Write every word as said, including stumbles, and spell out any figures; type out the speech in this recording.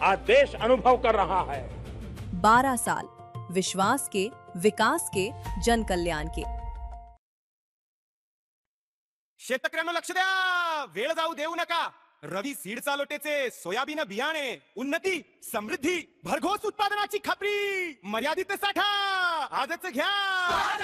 आज देश अनुभव कर रहा है। बारह साल विश्वास के, विकास के, जन कल्याण के। शेतकऱ्यांना लक्ष द्या, वेळ जाऊ देऊ नका। रवी सीड चालोटेचे सोयाबीन बियाणे, उन्नती, समृद्धी, भरघोस उत्पादनाची खात्री, मर्यादित साठा आजच घ्या।